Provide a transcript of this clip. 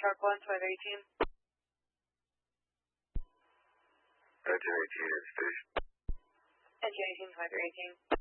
Truck 1, 518. 1918 is station. Engine 18, 518.